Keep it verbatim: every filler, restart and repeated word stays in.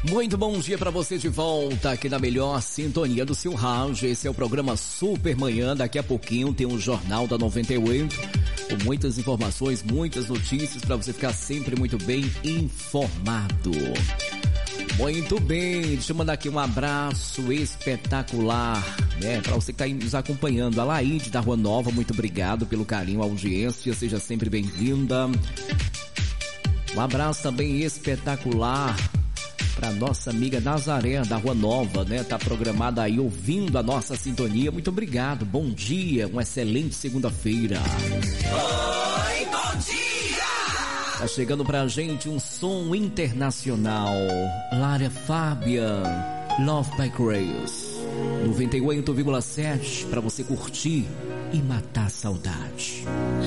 Muito bom dia para você de volta aqui na melhor sintonia do seu rádio. Esse é o programa Super Manhã. Daqui a pouquinho tem um Jornal da noventa e oito com muitas informações, muitas notícias para você ficar sempre muito bem informado. Muito bem, deixa eu mandar aqui um abraço espetacular, né, para você que está nos acompanhando. A Laide da Rua Nova, muito obrigado pelo carinho, a audiência, seja sempre bem-vinda. Um abraço também espetacular para nossa amiga Nazaré da Rua Nova, né? Tá programada aí ouvindo a nossa sintonia. Muito obrigado. Bom dia, uma excelente segunda-feira. Oi, bom dia! Tá chegando pra gente um som internacional. Lara Fabian, Love by Grace. noventa e oito vírgula sete para você curtir e matar a saudade.